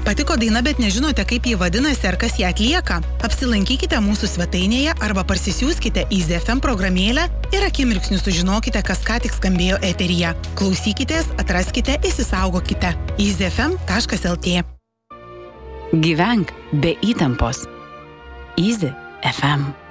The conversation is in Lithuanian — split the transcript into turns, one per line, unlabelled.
Patiko daina, bet nežinote, kaip ji vadinasi ar kas ją atlieka? Apsilankykite mūsų svetainėje arba parsisiųskite Easy FM programėlę ir akimirksniu sužinokite, kas ką tik skambėjo eteryje. Klausykitės, atraskite, įsisaugokite. easyfm.lt.
Gyvenk be įtampos. Easy FM.